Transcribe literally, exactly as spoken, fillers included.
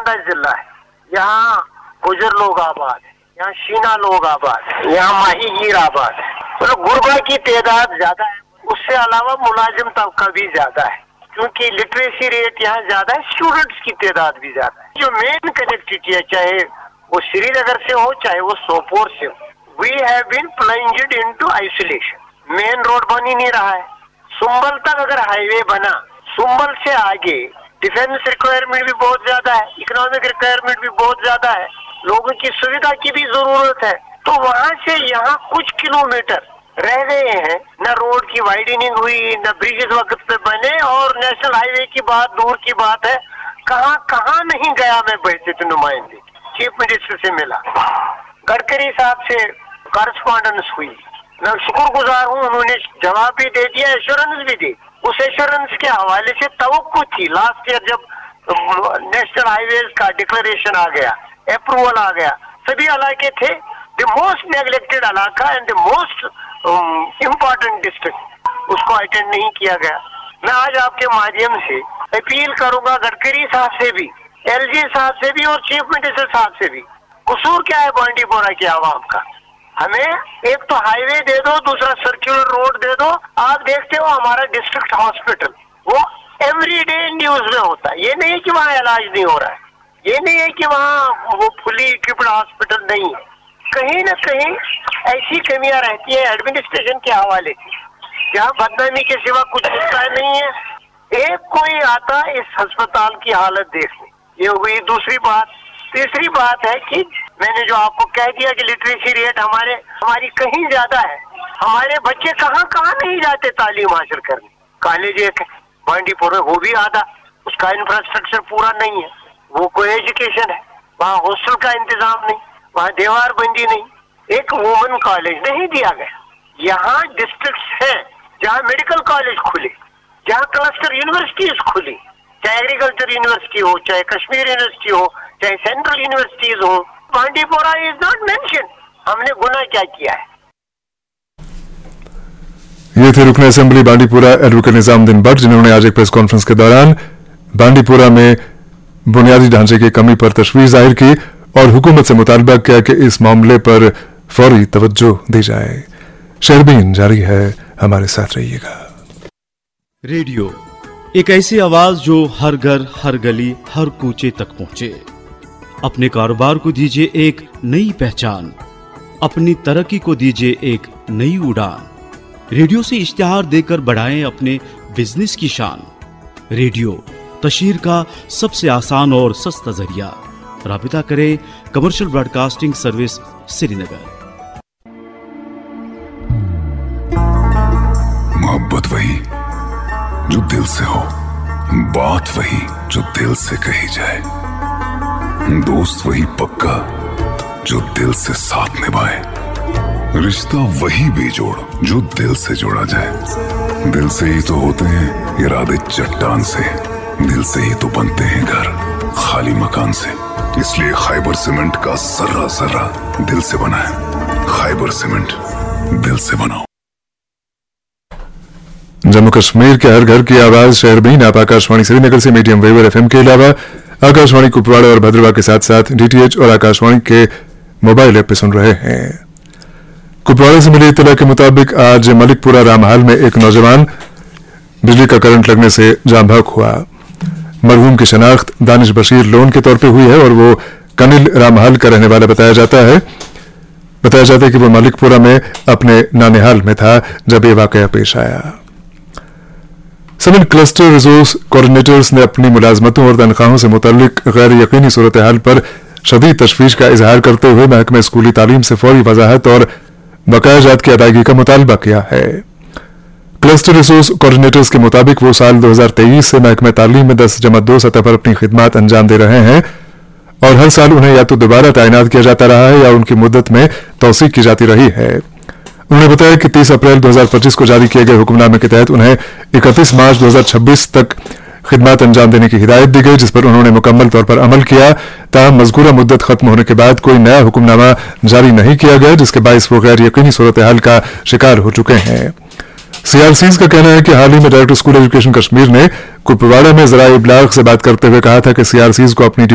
नुमाइंदा जिला है, यहाँ गुजर लोग आबाद है, यहाँ शीना लोग आबाद है, यहाँ माहीगीर आबाद है। मतलब गुरबा की तादाद ज्यादा है, उससे अलावा मुलाजिम तबका भी ज्यादा है, क्योंकि लिटरेसी रेट यहाँ ज्यादा है, स्टूडेंट्स की तादाद भी ज्यादा है। जो मेन कनेक्टिविटी है, चाहे वो श्रीनगर से हो चाहे वो सोपोर से हो, we have been plunged into isolation. Main road बन ही नहीं रहा है। सुंबल तक अगर हाईवे बना, सुंबल से आगे डिफेंस रिक्वायरमेंट भी बहुत ज्यादा है, इकोनॉमिक रिक्वायरमेंट भी बहुत ज्यादा है, लोगों की सुविधा की भी जरूरत है। तो वहाँ से यहाँ कुछ किलोमीटर रह गए हैं, न रोड की वाइडनिंग हुई, न ब्रिजेस वक्त पे बने, और नेशनल हाईवे की बात दूर की बात है। कहाँ कहाँ नहीं गया मैं बैठे नुमाइंदे, चीफ मिनिस्टर से मिला, गडकरी साहब से कॉरेस्पॉन्डेंस हुई, मैं शुक्रगुजार हूँ, उन्होंने जवाब भी दे दिया, एश्योरेंस भी दी। उस एश्योरेंस के हवाले से तवक्को थी लास्ट ईयर जब नेशनल हाईवेज का डिक्लेरेशन आ गया, अप्रूवल आ गया, सभी इलाके थे, द मोस्ट नेग्लेक्टेड इलाका and the most important district, उसको अटेंड नहीं किया गया। मैं आज आपके माध्यम से अपील करूंगा गडकरी साहब से भी, एलजी साहब से भी और चीफ मिनिस्टर साहब से भी, कसूर क्या है बांडीपोरा के आवाम का? हमें एक तो हाईवे दे दो, दूसरा सर्कुलर रोड दे दो। आप देखते हो हमारा डिस्ट्रिक्ट हॉस्पिटल वो एवरीडे न्यूज में होता है। ये नहीं है कि वहाँ इलाज नहीं हो रहा है, ये नहीं है कि वहाँ वो फुली इक्विप्ड हॉस्पिटल नहीं है, कहीं ना कहीं ऐसी कमियां रहती है एडमिनिस्ट्रेशन के हवाले से, जहाँ बदनामी के सिवा कुछ होता नहीं है। एक कोई आता इस अस्पताल की हालत देखने, ये हुई दूसरी बात। तीसरी बात है कि मैंने जो आपको कह दिया कि लिटरेसी रेट हमारे हमारी कहीं ज्यादा है, हमारे बच्चे कहाँ कहाँ नहीं जाते तालीम हासिल करने। कॉलेज एक है बांडीपुर में, वो भी आधा, उसका इंफ्रास्ट्रक्चर पूरा नहीं है, वो कोई एजुकेशन है, वहाँ हॉस्टल का इंतजाम नहीं, वहाँ दीवार बंदी नहीं, एक वुमेन कॉलेज नहीं दिया गया। यहाँ डिस्ट्रिक्ट है जहाँ मेडिकल कॉलेज खुले, जहाँ क्लस्टर यूनिवर्सिटीज खुली, चाहे एग्रीकल्चर यूनिवर्सिटी हो, चाहे कश्मीर यूनिवर्सिटी हो, चाहे सेंट्रल यूनिवर्सिटीज हो, बांडीपोरा इज नॉट मेंशन। हमने गुनाह क्या किया है? ये थे रुकन असेंबली बांडीपुरा एडवोकेट निजामुद्दीन भट्ट, जिन्होंने आज एक प्रेस कॉन्फ्रेंस के दौरान बांडीपुरा में बुनियादी ढांचे की कमी पर तशवीश जाहिर की और हुकूमत से मुतालबा किया कि इस मामले पर फौरी तवज्जो दी जाए। शहरबीन जारी है, हमारे साथ रहिएगा। रेडियो एक ऐसी आवाज जो हर घर, हर गली, हर कूचे तक पहुंचे। अपने कारोबार को दीजिए एक नई पहचान, अपनी तरक्की को दीजिए एक नई उड़ान। रेडियो से इश्तिहार देकर बढ़ाएं अपने बिजनेस की शान। रेडियो तशहीर का सबसे आसान और सस्ता जरिया। राबिता करें कमर्शियल ब्रॉडकास्टिंग सर्विस श्रीनगर। मोहब्बत वही जो दिल से हो, बात वही जो दिल से कही जाए, दोस्त वही पक्का जो दिल से साथ निभाए, रिश्ता वही बेजोड़ जो दिल से जोड़ा जाए। दिल से ही तो होते हैं इरादे चट्टान से, दिल से ही तो बनते हैं घर खाली मकान से। इसलिए खैबर सीमेंट का जर्रा जर्रा दिल से बना है। खैबर सीमेंट, दिल से बनाओ। जम्मू कश्मीर के हर घर की आवाज शहरबीन आप आकाशवाणी श्रीनगर से मीडियम वेव और एफएम के अलावा आकाशवाणी कुपवाड़ा और भद्रवाह के साथ साथ डीटीएच और आकाशवाणी के मोबाइल ऐप पे सुन रहे हैं। कुपवाड़ा से मिली इत्तला के मुताबिक आज मलिकपुरा रामहाल में एक नौजवान बिजली का करंट लगने से जाम बहक हुआ। मरहूम की शनाख्त दानिश बशीर लोन के तौर पे हुई है और वो कनिल रामहाल का रहने वाला बताया जाता है। बताया जाता है कि वो मलिकपुरा में अपने नानिहाल में था जब ये वाकया पेश आया। सिविल क्लस्टर रिसोर्स कोऑर्डिनेटर्स ने अपनी मुलाजमतों और तनख्वाहों से मुतल्लिक गैर यकीनी सूरत हाल पर शदीद तशवीश का इजहार करते हुए महकमे स्कूली तालीम से फौरी वजाहत और बकाया जात की अदायगी का मुतालबा किया है। क्लस्टर रिसोर्स कोऑर्डिनेटर्स के मुताबिक वो साल दो हजार तेईस से महकमे तालीम में दस जमा दो सतह पर अपनी खिदमात अंजाम दे रहे हैं और हर साल उन्हें या तो दोबारा तैनात किया जाता रहा है या उनकी मुद्दत में तौसीक की जाती रही है। उन्होंने बताया कि तीस अप्रैल दो हजार पच्चीस को जारी किए गए हुक्मनामे के तहत उन्हें इकतीस मार्च दो हजार छब्बीस तक खिदमात अंजाम देने की हिदायत दी गई, जिस पर उन्होंने मुकम्मल तौर पर अमल किया। ताहम मज़कूरा मुद्दत खत्म होने के बाद कोई नया हुक्मनामा जारी नहीं किया गया, जिसके बायस वो गैर यकीनी सूरत हाल का शिकार हो चुके हैं। सीआरसीज का कहना है कि हाल ही में डायरेक्टर स्कूल एजुकेशन कश्मीर ने कुपवाड़ा में जराए इब्लाग से बात करते हुए कहा था कि सीआरसीज को अपनी